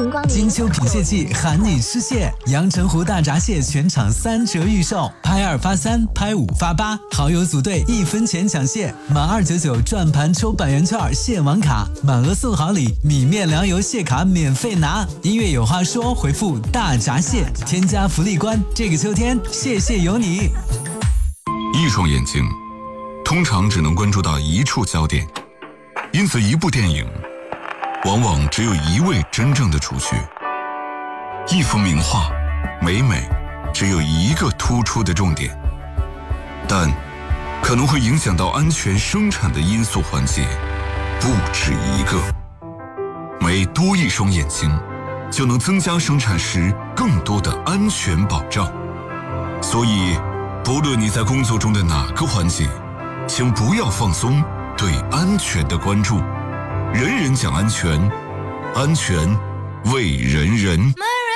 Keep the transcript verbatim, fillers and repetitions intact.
迎光临。 金秋品蟹季喊你吃蟹，阳澄湖大闸蟹全场三折预售，拍二发三，拍五发八，好友组队一分钱抢蟹，满二九九转盘抽百元券蟹网卡，满额送好礼，米面粮油蟹卡免费拿。音乐有话说，回复大闸蟹，添加福利关。这个秋天，蟹蟹有你。 一双眼睛通常只能关注到一处焦点，因此一部电影往往只有一位真正的主角，一幅名画每每只有一个突出的重点，但可能会影响到安全生产的因素环节不止一个。每多一双眼睛，就能增加生产时更多的安全保障。所以不论你在工作中的哪个环节，请不要放松对安全的关注。人人讲安全，安全为人人。